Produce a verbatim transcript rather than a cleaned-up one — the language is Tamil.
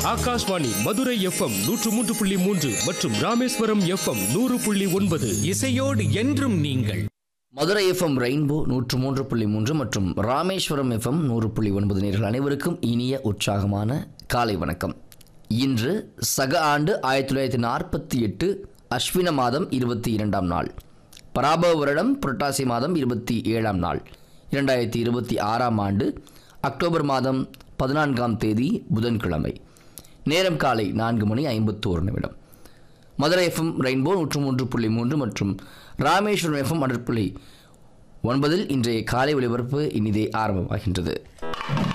ஆகாஷ்வாணி மதுரை எஃப்எம் நூற்று மூன்று புள்ளி மூன்று மற்றும் ராமேஸ்வரம் எஃப்எம் நூறு புள்ளி ஒன்பது. இசையோடு என்றும் நீங்கள். மதுரை எஃப்எம் ரெயின்போ நூற்று மூன்று புள்ளி மூன்று மற்றும் ராமேஸ்வரம் எஃப்எம் நூறு புள்ளி ஒன்பது நேர்கள் அனைவருக்கும் இனிய உற்சாகமான காலை வணக்கம். இன்று சக ஆண்டு ஆயிரத்தி தொள்ளாயிரத்தி நாற்பத்தி எட்டு அஸ்வின மாதம் இருபத்தி இரண்டாம் நாள், பராபவ வருடம் புரட்டாசி மாதம் இருபத்தி ஏழாம் நாள், இரண்டாயிரத்தி இருபத்தி ஆறாம் ஆண்டு அக்டோபர் மாதம் பதினான்காம் தேதி புதன்கிழமை. நேரம் காலை நான்கு மணி ஐம்பத்தோரு நிமிடம். மதுரை எஃப்எம் ரெயின்போ நூற்று மூன்று புள்ளி மூன்று மற்றும் ராமேஸ்வரம் எஃப்எம் அடற்புள்ளி ஒன்பதில் இன்றைய காலை ஒலிபரப்பு இனிதே ஆரம்பமாகின்றது.